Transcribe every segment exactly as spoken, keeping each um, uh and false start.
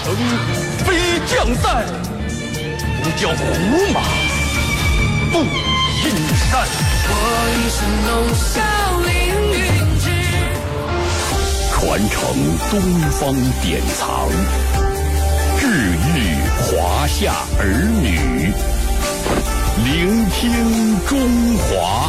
腾飞将在，不教胡马不阴山。 我一生弄笑凌云志， 传承东方典藏，治愈华夏儿女，聆听中华。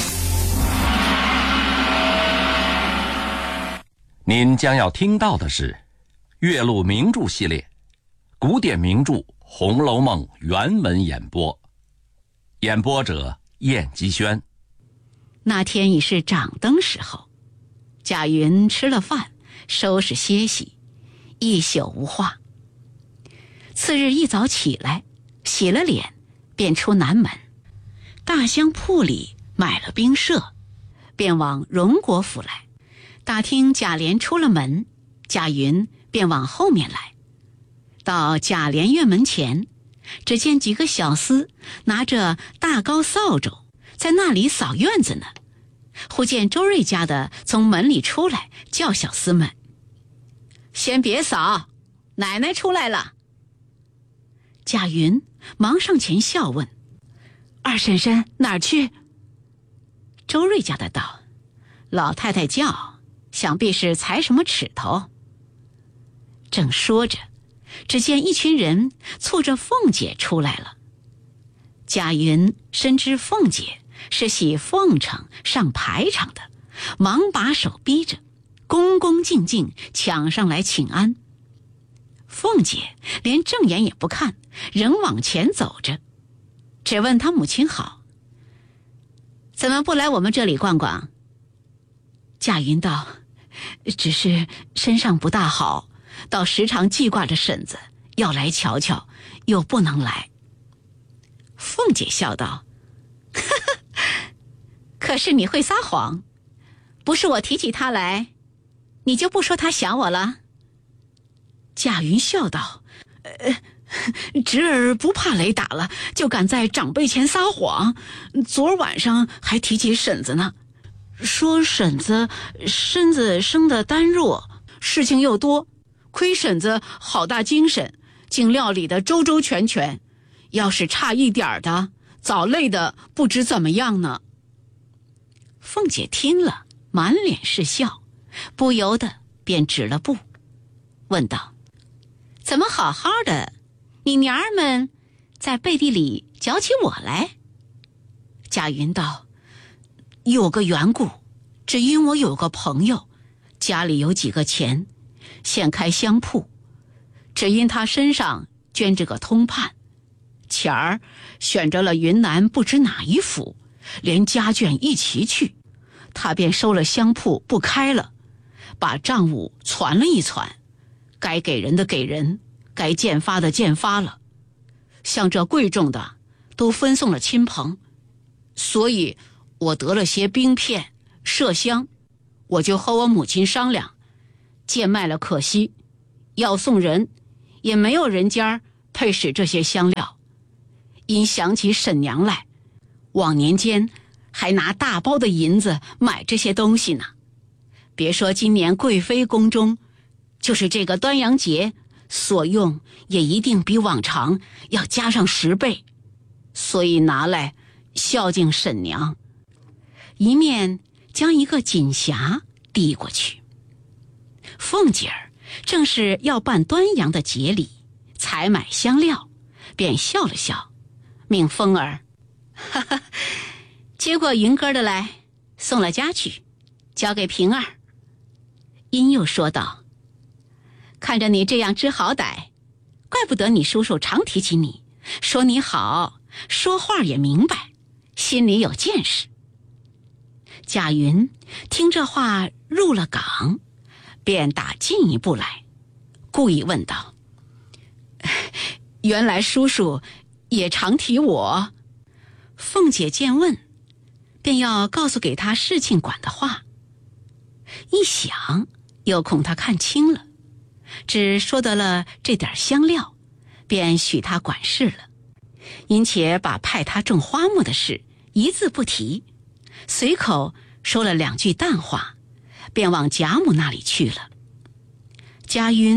您将要听到的是岳麓名著系列古典名著《红楼梦》原文演播，演播者燕姬轩。 那天已是掌灯时候，贾云吃了饭，收拾歇息，一宿无话。次日一早起来，洗了脸，便出南门，大香铺里买了冰舍，便往荣国府来。打听贾琏出了门，贾云便往后面来，到贾琏院门前，只见几个小厮拿着大高扫帚在那里扫院子呢。忽见周瑞家的从门里出来，叫小厮们：“先别扫，奶奶出来了。”贾云忙上前笑问：“二婶婶哪儿去？”周瑞家的道：“老太太叫，想必是裁什么尺头。”正说着，只见一群人簇着凤姐出来了。贾云深知凤姐是系凤城上排场的，忙把手逼着，恭恭敬敬抢上来请安。凤姐连正眼也不看，仍往前走着，只问她母亲好：“怎么不来我们这里逛逛？”贾云道：“只是身上不大好，倒时常记挂着婶子，要来瞧瞧，又不能来。”凤姐笑道：“呵呵，可是你会撒谎，不是我提起他来，你就不说他想我了？”贾云笑道：“呃，侄儿不怕雷打了，就敢在长辈前撒谎。昨儿晚上还提起婶子呢，说婶子身子生得单弱，事情又多，亏婶子好大精神，竟料理得周周全全，要是差一点的，早累得不知怎么样呢。”凤姐听了，满脸是笑，不由得便止了步，问道：“怎么好好的，你娘儿们在背地里搅起我来？”贾云道：“有个缘故，只因我有个朋友，家里有几个钱，现开香铺，只因他身上捐着个通判，钱儿选着了云南不知哪一府，连家眷一齐去，他便收了香铺不开了，把账务攒了一攒，该给人的给人，该见发的见发了，像这贵重的都分送了亲朋，所以我得了些冰片麝香，我就和我母亲商量，贱卖了可惜，要送人也没有人家配使这些香料。因想起婶娘来，往年间还拿大包的银子买这些东西呢。别说今年贵妃宫中，就是这个端阳节所用，也一定比往常要加上十倍，所以拿来孝敬婶娘。一面将一个锦匣递过去。凤姐儿正是要办端阳的节礼，采买香料，便笑了笑，命凤儿哈哈接过云哥的来，送了家去，交给平儿。因又说道：“看着你这样知好歹，怪不得你叔叔常提起你，说你好，说话也明白，心里有见识。”贾云听这话入了港，便打进一步来，故意问道：“原来叔叔也常提我？”凤姐见问，便要告诉给他事情管的话，一想又恐他看清了，只说得了这点香料，便许他管事了，因且把派他种花木的事一字不提，随口说了两句淡话，便往贾母那里去了。贾云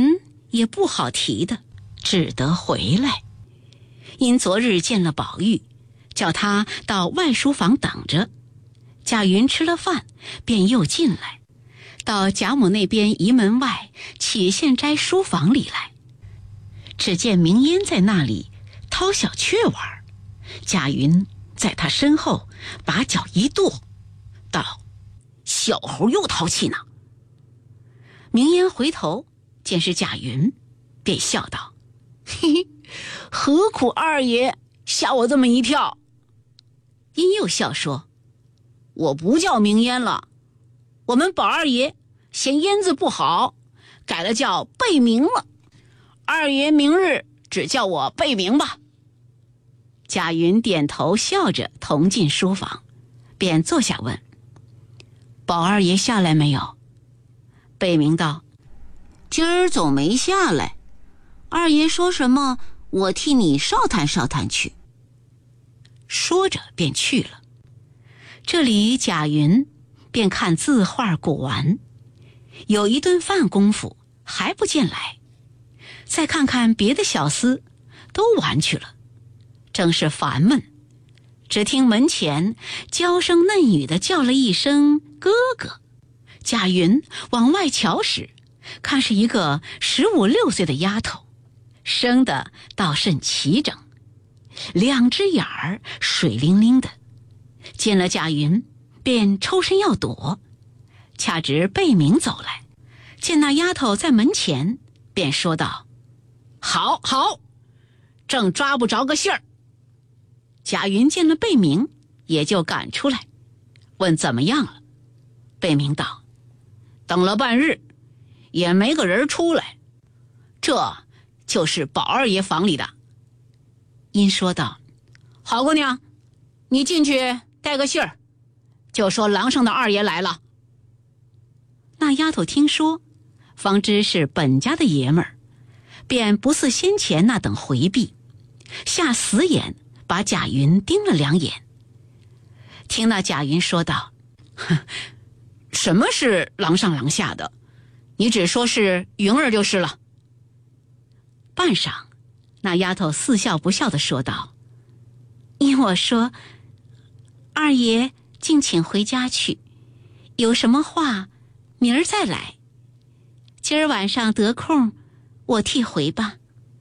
也不好提的，只得回来。因昨日见了宝玉，叫他到外书房等着。贾云吃了饭，便又进来，到贾母那边移门外启县斋书房里来。只见明烟在那里掏小雀玩，贾云在他身后把脚一跺，道：“小猴又淘气呢。”明烟回头见是贾云，便笑道：“嘿嘿，何苦二爷吓我这么一跳？”因又笑说：“我不叫明烟了，我们宝二爷嫌烟字不好，改了叫贝明了。二爷明日只叫我贝明吧。”贾云点头笑着同进书房，便坐下问：“宝二爷下来没有？”贝明道：“今儿总没下来，二爷说什么，我替你少探少探去。”说着便去了。这里贾云便看字画古玩，有一顿饭功夫还不见来，再看看别的小厮都玩去了，正是烦闷。只听门前娇声嫩语的叫了一声哥哥，贾云往外瞧时，看是一个十五六岁的丫头，生得倒甚齐整，两只眼儿水灵灵的。见了贾云便抽身要躲，恰值贝明走来，见那丫头在门前，便说道：“好好，正抓不着个信儿。”贾云见了贝明，也就赶出来，问怎么样了。贝明道：“等了半日，也没个人出来，这就是宝二爷房里的。”因说道：“好姑娘，你进去带个信儿，就说廊上的二爷来了。”那丫头听说，方知是本家的爷们儿，便不似先前那等回避，下死眼把贾云盯了两眼。听那贾云说道：“哼，什么是廊上廊下的？你只说是云儿就是了。”半晌，那丫头似笑不笑地说道：“因我说，二爷敬请回家去，有什么话明儿再来。今儿晚上得空，我替回吧。”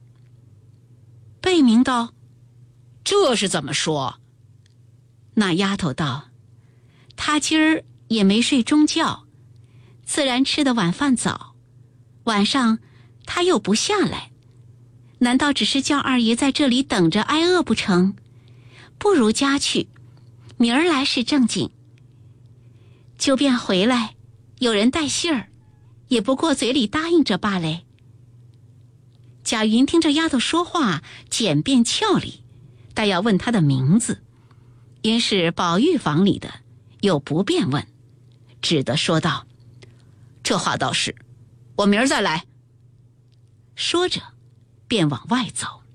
贝明道：“这是怎么说？”那丫头道：“他今儿也没睡中觉，自然吃的晚饭早，晚上他又不下来，难道只是叫二爷在这里等着挨饿不成？不如家去，明儿来是正经。就便回来，有人带信儿，也不过嘴里答应着罢嘞。”贾云听着丫头说话简便俏丽，但要问她的名字，因是宝玉房里的，又不便问，只得说道：“这话倒是，我明儿再来。”说着便往外走。